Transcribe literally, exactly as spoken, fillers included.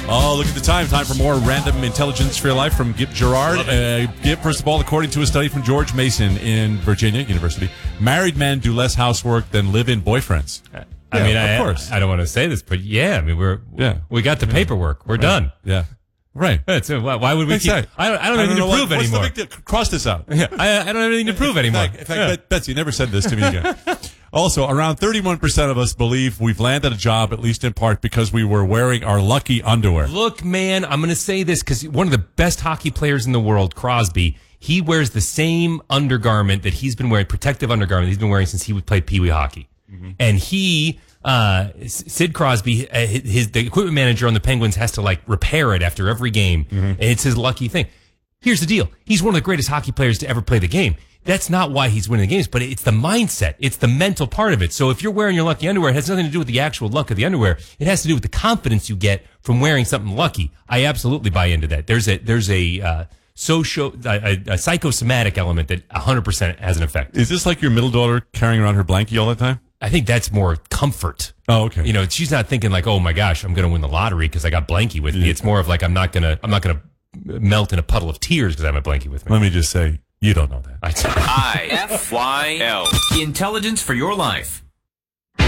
Oh, look at the time. Time for more random intelligence for your life from Gib Gerard. Uh, Gib, first of all, according to a study from George Mason in Virginia University, married men do less housework than live-in boyfriends. I yeah, mean, of I, course. I don't want to say this, but yeah, I mean, we're, yeah. we got the yeah. paperwork. We're right. done. Yeah. Right. That's, uh, why, why would we exactly. keep, I don't, I don't have anything to prove what, anymore. What's the big deal? Cross this out. Yeah, I, I don't have anything to prove in anymore. Fact, in fact, yeah. Betsy never said this to me again. Also, around thirty-one percent of us believe we've landed a job, at least in part, because we were wearing our lucky underwear. Look, man, I'm going to say this because one of the best hockey players in the world, Crosby, he wears the same undergarment that he's been wearing, protective undergarment he's been wearing since he played Pee Wee hockey. Mm-hmm. And he, uh, Sid Crosby, uh, his, the equipment manager on the Penguins has to like repair it after every game. Mm-hmm. And it's his lucky thing. Here's the deal. He's one of the greatest hockey players to ever play the game. That's not why he's winning the games, but it's the mindset. It's the mental part of it. So if you're wearing your lucky underwear, it has nothing to do with the actual luck of the underwear. It has to do with the confidence you get from wearing something lucky. I absolutely buy into that. There's a, there's a, uh, social, a, a psychosomatic element that one hundred percent has an effect. Is this like your middle daughter carrying around her blankie all the time? I think that's more comfort. Oh, okay. You know, she's not thinking like, oh my gosh, I'm going to win the lottery because I got blankie with me. Yeah. It's more of like, I'm not going to, I'm not going to melt in a puddle of tears because I have a blankie with me. Let me just say, you don't know that. I F Y L. Intelligence for your life.